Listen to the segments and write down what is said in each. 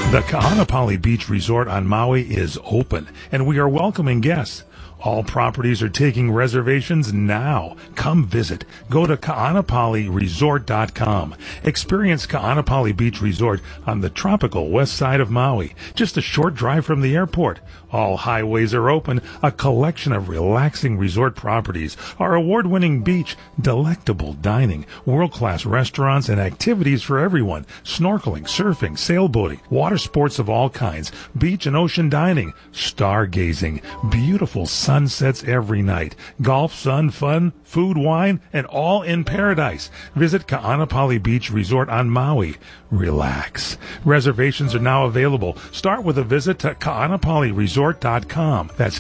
The Ka'anapali Beach Resort on Maui is open, and we are welcoming guests. All properties are taking reservations now. Come visit. Go to ka'anapaliresort.com. Experience Ka'anapali Beach Resort on the tropical west side of Maui, just a short drive from the airport. All highways are open, a collection of relaxing resort properties, our award-winning beach, delectable dining, world-class restaurants, and activities for everyone. Snorkeling, surfing, sailboating, water sports of all kinds, beach and ocean dining, stargazing, beautiful sunsets every night, golf, sun, fun, food, wine, and all in paradise. Visit Ka'anapali Beach Resort on Maui. Relax. Reservations are now available. Start with a visit to ka'anapaliresort.com. That's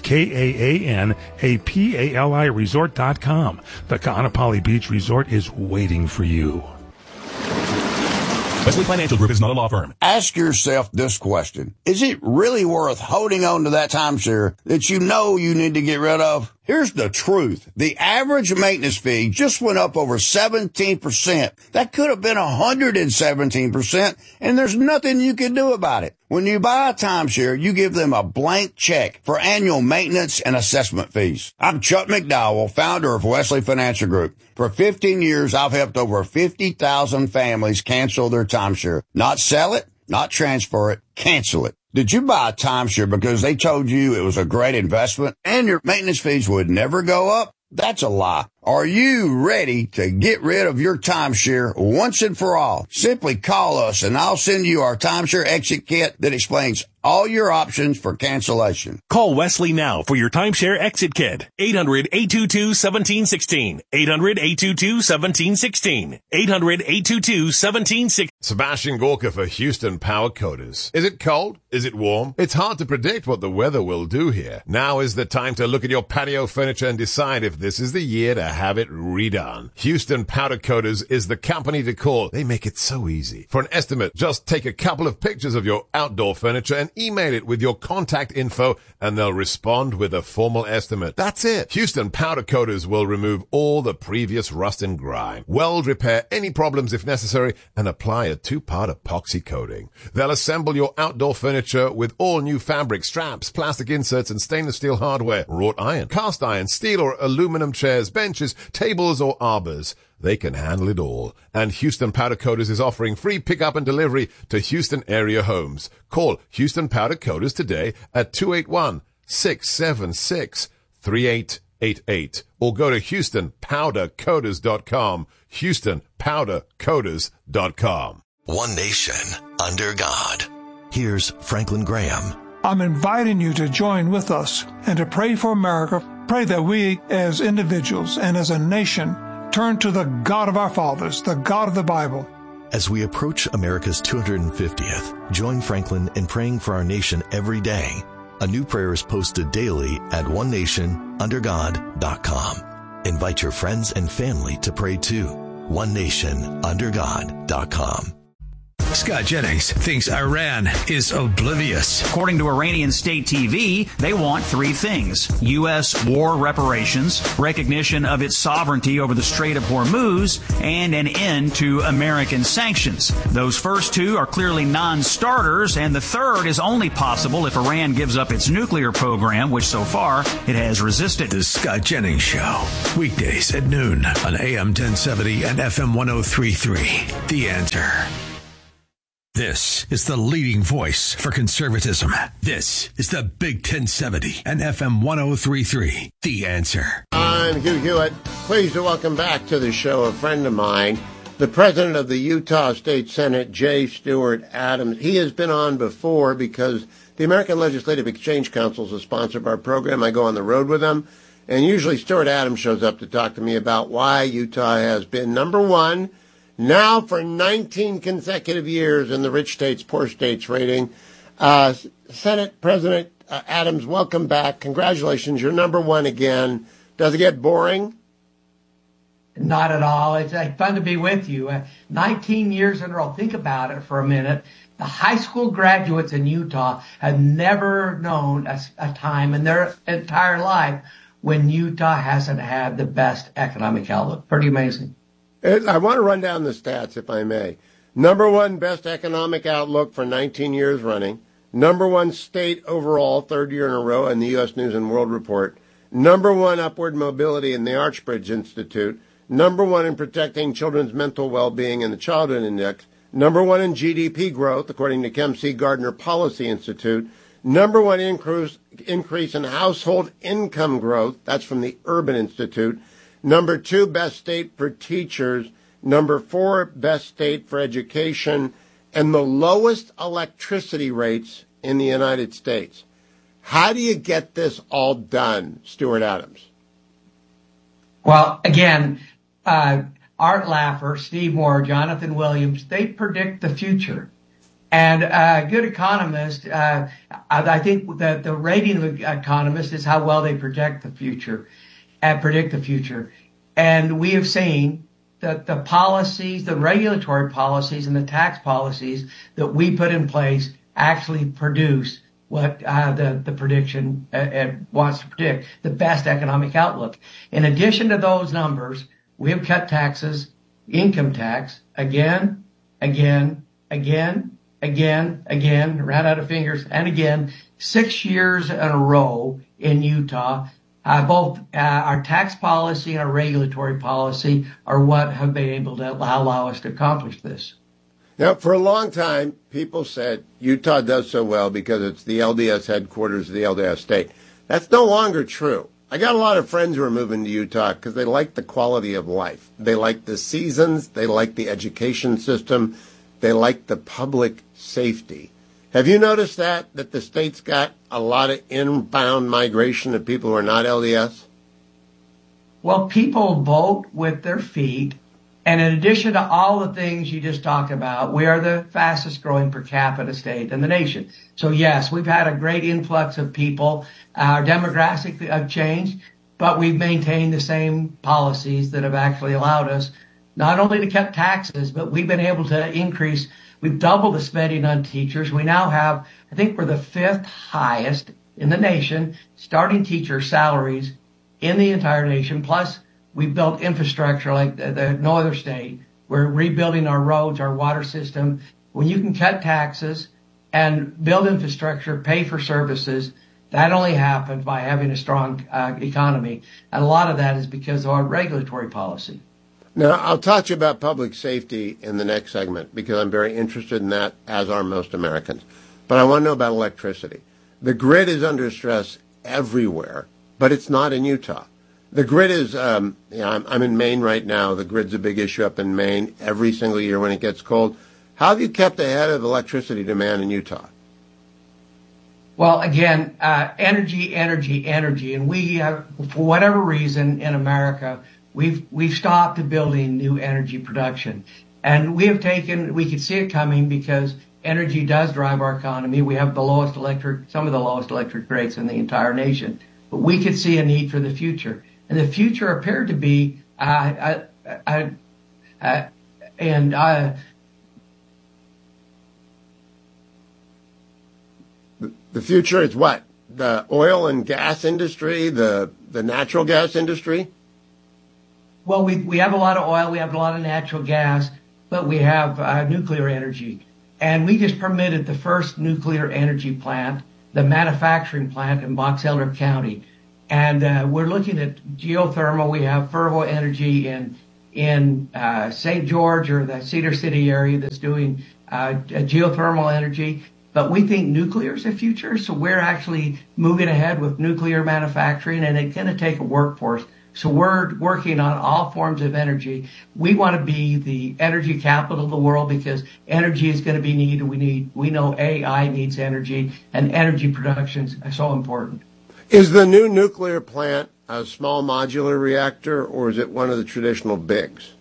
KAANAPALI resort.com. The Ka'anapali Beach Resort is waiting for you. Wesley Financial Group is not a law firm. Ask yourself this question. Is it really worth holding on to that timeshare that you know you need to get rid of? Here's the truth. The average maintenance fee just went up over 17%. That could have been 117%, and there's nothing you can do about it. When you buy a timeshare, you give them a blank check for annual maintenance and assessment fees. I'm Chuck McDowell, founder of Wesley Financial Group. For 15 years, I've helped over 50,000 families cancel their timeshare. Not sell it, not transfer it, cancel it. Did you buy a timeshare because they told you it was a great investment and your maintenance fees would never go up? That's a lie. Are you ready to get rid of your timeshare once and for all? Simply call us and I'll send you our timeshare exit kit that explains all your options for cancellation. Call Wesley now for your timeshare exit kit. 800-822-1716. 800-822-1716. 800-822-1716. Sebastian Gorka for Houston Power Coders. Is it cold? Is it warm? It's hard to predict what the weather will do here. Now is the time to look at your patio furniture and decide if this is the year to have it redone. Houston Powder Coaters is the company to call. They make it so easy. For an estimate, just take a couple of pictures of your outdoor furniture and email it with your contact info and they'll respond with a formal estimate. That's it. Houston Powder Coaters will remove all the previous rust and grime, weld repair any problems if necessary, and apply a 2-part epoxy coating. They'll assemble your outdoor furniture with all new fabric, straps, plastic inserts, and stainless steel hardware, wrought iron, cast iron, steel or aluminum chairs, benches, tables, or arbors. They can handle it all. And Houston Powder Coaters is offering free pickup and delivery to Houston area homes. Call Houston Powder Coaters today at 281-676-3888 or go to HoustonPowderCoaters.com. HoustonPowderCoaters.com. One nation under God. Here's Franklin Graham. I'm inviting you to join with us and to pray for America. Pray that we as individuals and as a nation turn to the God of our fathers, the God of the Bible. As we approach America's 250th, join Franklin in praying for our nation every day. A new prayer is posted daily at onenationundergod.com. Invite your friends and family to pray too. onenationundergod.com. Scott Jennings thinks Iran is oblivious. According to Iranian state TV, they want 3 things: U.S. war reparations, recognition of its sovereignty over the Strait of Hormuz, and an end to American sanctions. Those first 2 are clearly non-starters, and the third is only possible if Iran gives up its nuclear program, which so far it has resisted. The Scott Jennings Show, weekdays at noon on AM 1070 and FM 103.3. The Answer. This is the leading voice for conservatism. This is the Big 1070 and FM 103.3. The Answer. I'm Hugh Hewitt. Pleased to welcome back to the show a friend of mine, the president of the Utah State Senate, J. Stewart Adams. He has been on before because the American Legislative Exchange Council is a sponsor of our program. I go on the road with them, and usually Stewart Adams shows up to talk to me about why Utah has been number 1 now for 19 consecutive years in the rich states, poor states rating. Senate President Adams, welcome back. Congratulations. You're number 1 again. Does it get boring? Not at all. It's fun to be with you. 19 years in a row. Think about it for a minute. The high school graduates in Utah have never known a time in their entire life when Utah hasn't had the best economic outlook. Pretty amazing. I want to run down the stats, if I may. Number one best economic outlook for 19 years running. Number one state overall, third year in a row in the U.S. News and World Report. Number one upward mobility in the Archbridge Institute. Number one in protecting children's mental well-being in the Childhood Index. Number one in GDP growth, according to Kempsey Gardner Policy Institute. Number one increase in household income growth. That's from the Urban Institute. Number two best state for teachers. Number four best state for education. And the lowest electricity rates in the United States. How do you get this all done, Stuart Adams? Well, again, Art Laffer, Steve Moore, Jonathan Williams, they predict the future. And a good economist, I think that the rating of an economist is how well they predict the future. And we have seen that the policies, the regulatory policies and the tax policies that we put in place actually produce what the prediction wants to predict, the best economic outlook. In addition to those numbers, we have cut taxes, income tax, again, ran out of fingers, and again, 6 years in a row in Utah. Both our tax policy and our regulatory policy are what have been able to allow us to accomplish this. Now, for a long time, people said Utah does so well because it's the LDS headquarters of the LDS state. That's no longer true. I got a lot of friends who are moving to Utah because they like the quality of life. They like the seasons. They like the education system. They like the public safety. Have you noticed that the state's got a lot of inbound migration of people who are not LDS? Well, people vote with their feet. And in addition to all the things you just talked about, we are the fastest growing per capita state in the nation. So yes, we've had a great influx of people. Our demographics have changed, but we've maintained the same policies that have actually allowed us not only to cut taxes, but we've been able to increase. We've doubled the spending on teachers. We now have, I think we're the fifth highest in the nation starting teacher salaries in the entire nation. Plus, we've built infrastructure like no other state. We're rebuilding our roads, our water system. When you can cut taxes and build infrastructure, pay for services, that only happens by having a strong economy. And a lot of that is because of our regulatory policy. Now, I'll talk to you about public safety in the next segment because I'm very interested in that, as are most Americans. But I want to know about electricity. The grid is under stress everywhere, but it's not in Utah. The grid is, I'm in Maine right now. The grid's a big issue up in Maine every single year when it gets cold. How have you kept ahead of electricity demand in Utah? Well, again, energy. And we have, for whatever reason in America, we've stopped building new energy production. And we could see it coming because energy does drive our economy. We have some of the lowest electric rates in the entire nation. But we could see a need for the future. And the future appeared to be, the future is what? The oil and gas industry, the natural gas industry? Well, we have a lot of oil, we have a lot of natural gas, but we have nuclear energy. And we just permitted the first nuclear energy plant, the manufacturing plant in Box Elder County. And we're looking at geothermal. We have Fervo Energy in St. George or the Cedar City area that's doing geothermal energy. But we think nuclear is the future, so we're actually moving ahead with nuclear manufacturing, and it's going to take a workforce. So we're working on all forms of energy. We want to be the energy capital of the world because energy is going to be needed. We know AI needs energy, and energy production is so important. Is the new nuclear plant a small modular reactor, or is it one of the traditional bigs?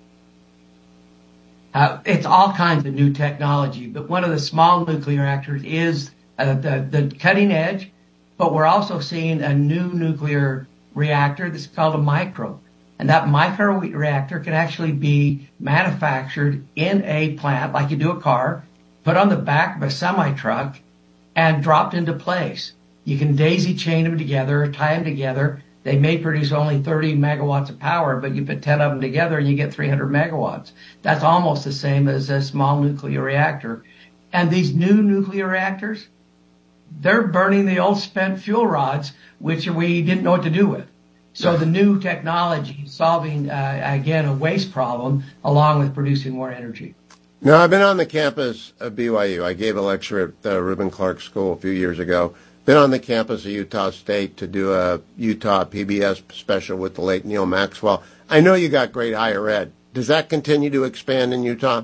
It's all kinds of new technology, but one of the small nuclear reactors is the cutting edge, but we're also seeing a new nuclear reactor that's called a micro. And that micro reactor can actually be manufactured in a plant, like you do a car, put on the back of a semi-truck, and dropped into place. You can daisy chain them together, tie them together, They may produce only 30 megawatts of power, but you put 10 of them together and you get 300 megawatts. That's almost the same as a small nuclear reactor. And these new nuclear reactors, they're burning the old spent fuel rods, which we didn't know what to do with. So the new technology is solving, again, a waste problem along with producing more energy. Now, I've been on the campus of BYU. I gave a lecture at the Reuben Clark School a few years ago. Been on the campus of Utah State to do a Utah PBS special with the late Neil Maxwell. I know you got great higher ed. Does that continue to expand in Utah?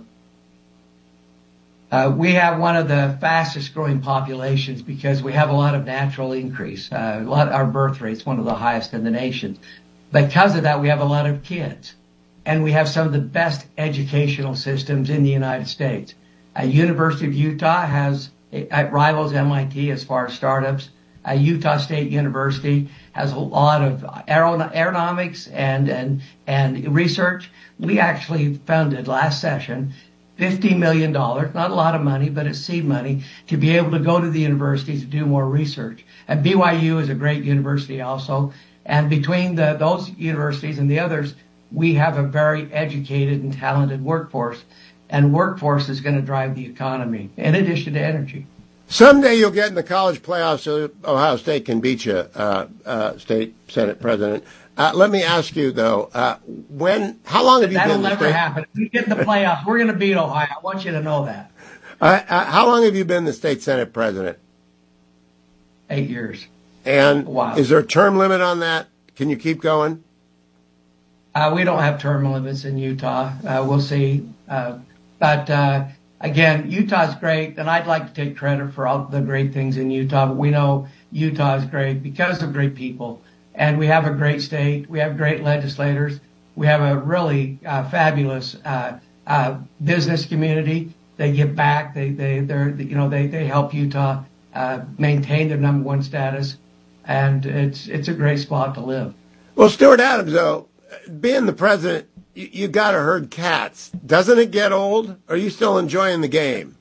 We have one of the fastest growing populations because we have a lot of natural increase. Our birth rate's one of the highest in the nation. Because of that, we have a lot of kids. And we have some of the best educational systems in the United States. University of Utah rivals MIT as far as startups. Utah State University has a lot of aeronautics and research. We actually funded last session $50 million, not a lot of money, but it's seed money, to be able to go to the universities to do more research. And BYU is a great university also. And between those universities and the others, we have a very educated and talented workforce. And workforce is going to drive the economy, in addition to energy. Someday you'll get in the college playoffs so Ohio State can beat you, State Senate President. Let me ask you, though, how long have you been? That'll never happen. If we get in the playoffs, we're going to beat Ohio. I want you to know that. How long have you been the State Senate President? 8 years. And wow. Is there a term limit on that? Can you keep going? We don't have term limits in Utah. We'll see. But again, Utah's great, and I'd like to take credit for all the great things in Utah. But we know Utah is great because of great people. And we have a great state. We have great legislators. We have a really fabulous business community. They give back. They help Utah maintain their number one status, and it's a great spot to live. Well, Stuart Adams, though, being the president, you got to herd cats. Doesn't it get old? Or are you still enjoying the game?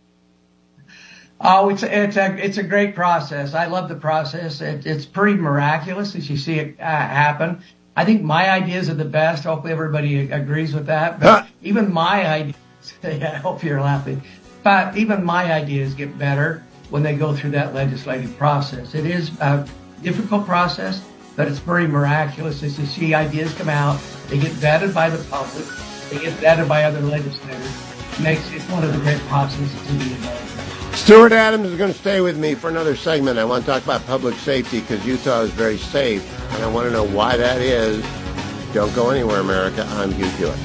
Oh, it's a great process. I love the process. It's pretty miraculous as you see it happen. I think my ideas are the best. Hopefully everybody agrees with that. But even my ideas, I hope you're laughing, but even my ideas get better when they go through that legislative process. It is a difficult process, but it's very miraculous as you see ideas come out. They get vetted by the public. They get vetted by other legislators. It makes it one of the great processes to be involved in. Stuart Adams is going to stay with me for another segment. I want to talk about public safety because Utah is very safe, and I want to know why that is. Don't go anywhere, America. I'm Hugh Hewitt.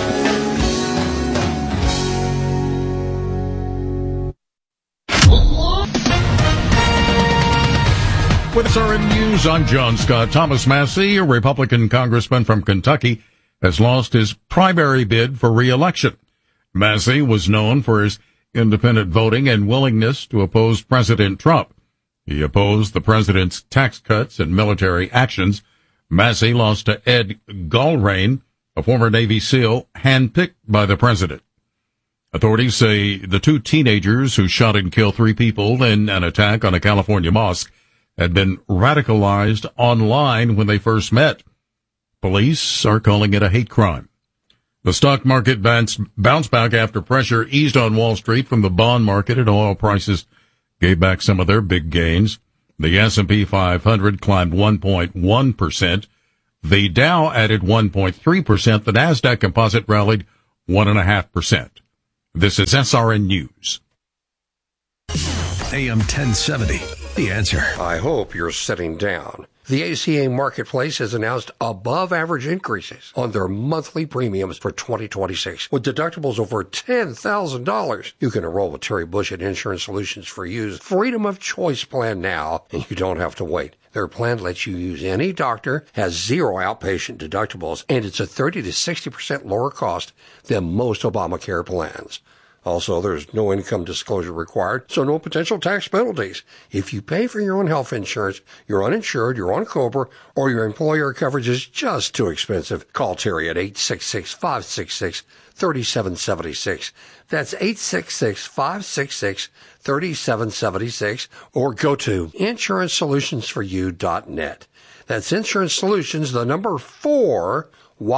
With SRN News, I'm John Scott. Thomas Massie, a Republican congressman from Kentucky, has lost his primary bid for re-election. Massie was known for his independent voting and willingness to oppose President Trump. He opposed the president's tax cuts and military actions. Massie lost to Ed Gallrein, a former Navy SEAL handpicked by the president. Authorities say the two teenagers who shot and killed 3 people in an attack on a California mosque had been radicalized online when they first met. Police are calling it a hate crime. The stock market bounced back after pressure eased on Wall Street from the bond market, and oil prices gave back some of their big gains. The S&P 500 climbed 1.1%. The Dow added 1.3%. The NASDAQ composite rallied 1.5%. This is SRN News. AM 1070, The Answer. I hope you're sitting down. The ACA Marketplace has announced above-average increases on their monthly premiums for 2026. With deductibles over $10,000, you can enroll with Terry Bush at Insurance Solutions for You's Freedom of Choice plan now, and you don't have to wait. Their plan lets you use any doctor, has 0 outpatient deductibles, and it's a 30 to 60% lower cost than most Obamacare plans. Also, there's no income disclosure required, so no potential tax penalties. If you pay for your own health insurance, you're uninsured, you're on COBRA, or your employer coverage is just too expensive, call Terry at 866-566-3776. That's 866-566-3776, or go to InsuranceSolutionsForYou.net. That's Insurance Solutions, the number 4,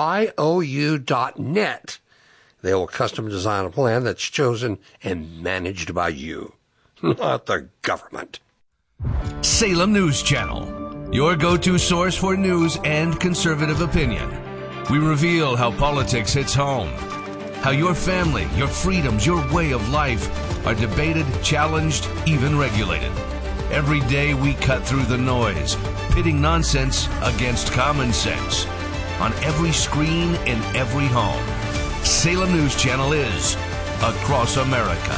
YOU.net. They will custom design a plan that's chosen and managed by you, not the government. Salem News Channel, your go-to source for news and conservative opinion. We reveal how politics hits home, how your family, your freedoms, your way of life are debated, challenged, even regulated. Every day we cut through the noise, pitting nonsense against common sense. On every screen, in every home. Salem News Channel is across America.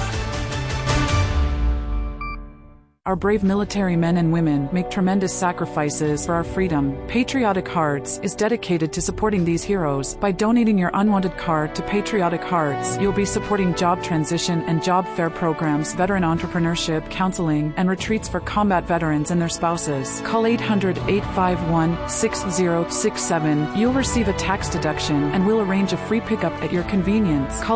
Our brave military men and women make tremendous sacrifices for our freedom. Patriotic Hearts is dedicated to supporting these heroes. By donating your unwanted card to Patriotic Hearts, you'll be supporting job transition and job fair programs, veteran entrepreneurship, counseling, and retreats for combat veterans and their spouses. Call 800-851-6067. You'll receive a tax deduction, and we'll arrange a free pickup at your convenience. Call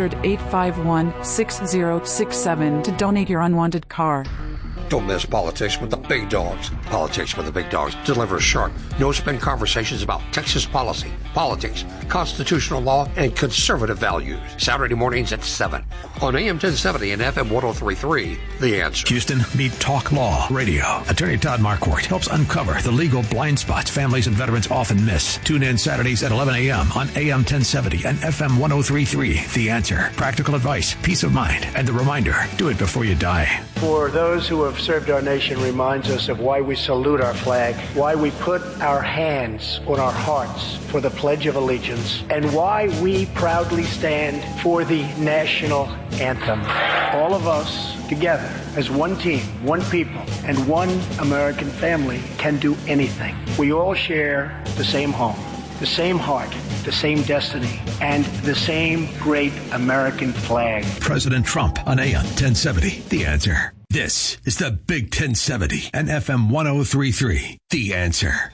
800-851-6067 to donate your unwanted car. Don't miss Politics with the Big Dogs. Politics with the Big Dogs delivers sharp, no-spin conversations about Texas policy, politics, constitutional law, and conservative values. Saturday mornings at 7 on AM 1070 and FM 103.3. The Answer. Houston, meet Talk Law Radio. Attorney Todd Marquardt helps uncover the legal blind spots families and veterans often miss. Tune in Saturdays at 11 a.m. on AM 1070 and FM 103.3. The Answer. Practical advice, peace of mind, and the reminder, do it before you die. For those who have served our nation reminds us of why we salute our flag, why we put our hands on our hearts for the Pledge of Allegiance, and why we proudly stand for the national anthem. All of us together as one team, one people, and one American family can do anything. We all share the same home, the same heart, the same destiny, and the same great American flag. President Trump on AM 1070. The Answer. This is the Big 1070 and FM 103.3. The Answer.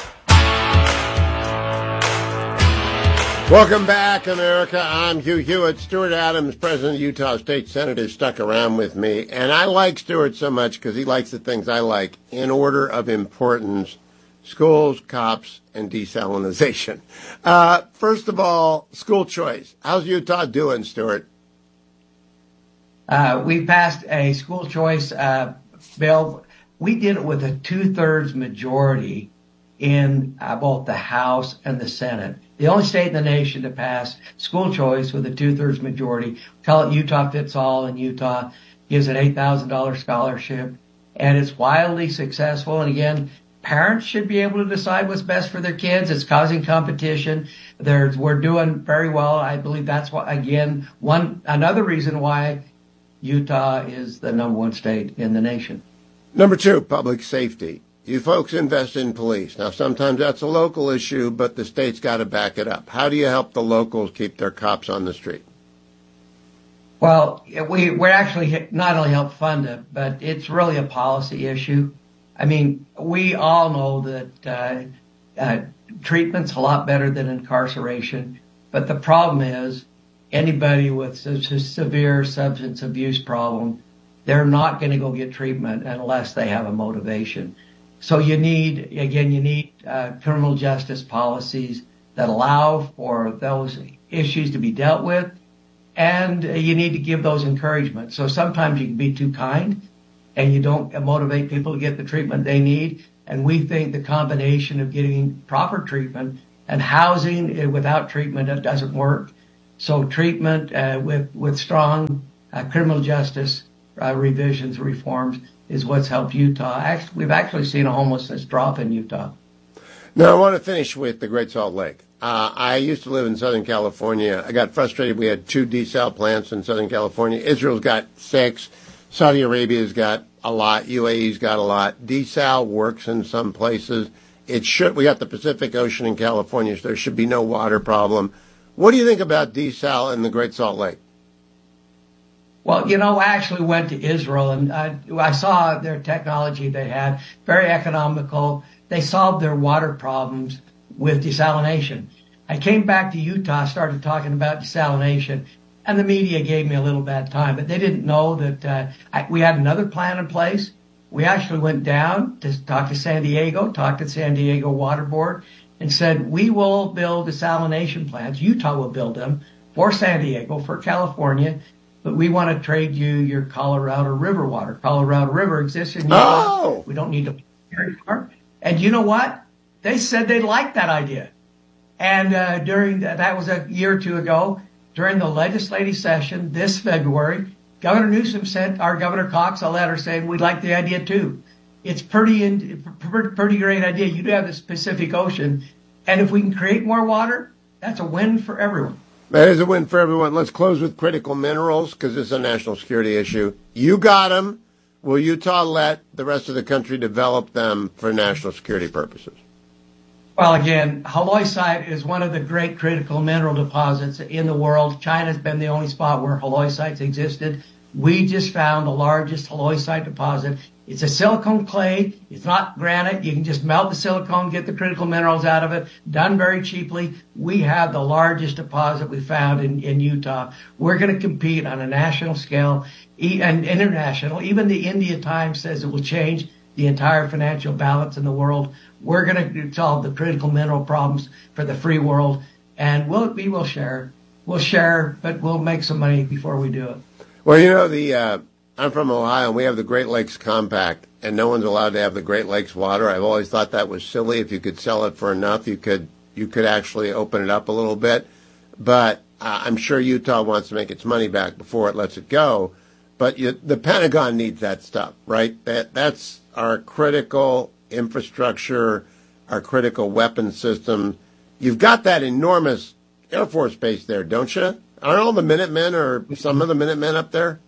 Welcome back, America. I'm Hugh Hewitt. Stuart Adams, President of Utah State Senate, is stuck around with me. And I like Stuart so much because he likes the things I like in order of importance: schools, cops, and desalinization. First of all, school choice. How's Utah doing, Stuart? We passed a school choice bill. We did it with a 2/3 majority in both the House and the Senate. The only state in the nation to pass school choice with a 2/3 majority. Call it Utah Fits All, and Utah gives an $8,000 scholarship. And it's wildly successful. And again, parents should be able to decide what's best for their kids. It's causing competition. We're doing very well. I believe that's why, again, another reason why Utah is the number one state in the nation. Number 2, public safety. You folks invest in police. Now, sometimes that's a local issue, but the state's got to back it up. How do you help the locals keep their cops on the street? Well, we're actually not only help fund it, but it's really a policy issue. I mean, we all know that treatment's a lot better than incarceration, but the problem is anybody with a severe substance abuse problem, they're not going to go get treatment unless they have a motivation. So you need criminal justice policies that allow for those issues to be dealt with, and you need to give those encouragement. So sometimes you can be too kind and you don't motivate people to get the treatment they need. And we think the combination of getting proper treatment and housing without treatment, it doesn't work. So treatment with strong criminal justice revisions, reforms, is what's helped Utah. We've actually seen a homelessness drop in Utah. Now, I want to finish with the Great Salt Lake. I used to live in Southern California. I got frustrated. We had 2 desal plants in Southern California. Israel's got 6. Saudi Arabia's got a lot. UAE's got a lot. Desal works in some places. We got the Pacific Ocean in California, so there should be no water problem. What do you think about desal in the Great Salt Lake? Well, I actually went to Israel, and I saw their technology they had, very economical. They solved their water problems with desalination. I came back to Utah, started talking about desalination, and the media gave me a little bad time, but they didn't know that we had another plan in place. We actually went down to talk to San Diego, talked to the San Diego Water Board, and said, we will build desalination plants. Utah will build them for San Diego, for California, but we want to trade you your Colorado River water. Colorado River exists in Utah. Oh! We don't need to carry it. And you know what? They said they liked that idea. And that was a year or two ago, during the legislative session this February, Governor Newsom sent our Governor Cox a letter saying we like the idea too. It's pretty great idea. You do have the Pacific Ocean, and if we can create more water, that's a win for everyone. That is a win for everyone. Let's close with critical minerals because it's a national security issue. You got them. Will Utah let the rest of the country develop them for national security purposes? Well, again, halloysite is one of the great critical mineral deposits in the world. China's been the only spot where halloysites existed. We just found the largest halloysite deposit. It's a silicone clay. It's not granite. You can just melt the silicone, get the critical minerals out of it, done very cheaply. We have the largest deposit we found in Utah. We're going to compete on a national scale and international. Even the India Times says it will change the entire financial balance in the world. We're going to solve the critical mineral problems for the free world, and we will share. We'll share, but we'll make some money before we do it. Well, you know, I'm from Ohio, and we have the Great Lakes Compact, and no one's allowed to have the Great Lakes water. I've always thought that was silly. If you could sell it for enough, you could actually open it up a little bit. But I'm sure Utah wants to make its money back before it lets it go. But the Pentagon needs that stuff, right? That's our critical infrastructure, our critical weapon system. You've got that enormous Air Force base there, don't you? Aren't all the Minutemen or some of the Minutemen up there?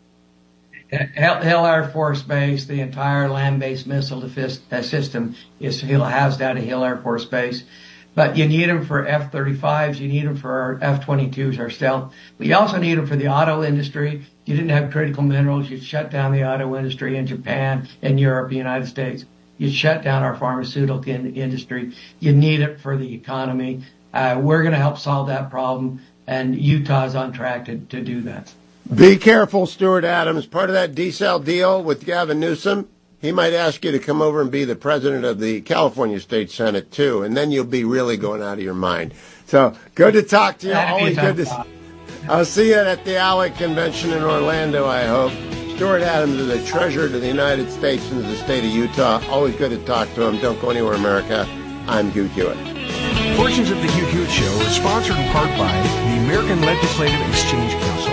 Hill Air Force Base, the entire land-based missile system is housed out of Hill Air Force Base. But you need them for F-35s. You need them for our F-22s, our stealth. But you also need them for the auto industry. You didn't have critical minerals. You'd shut down the auto industry in Japan, in Europe, the United States. You'd shut down our pharmaceutical industry. You need it for the economy. We're going to help solve that problem, and Utah's on track to do that. Be careful, Stuart Adams. Part of that desal deal with Gavin Newsom, he might ask you to come over and be the president of the California State Senate, too, and then you'll be really going out of your mind. So, good to talk to you. Always good to I'll see you at the ALEC convention in Orlando, I hope. Stuart Adams is a treasure to the United States and to the state of Utah. Always good to talk to him. Don't go anywhere, America. I'm Hugh Hewitt. Portions of the Hugh Hewitt Show are sponsored in part by the American Legislative Exchange Council.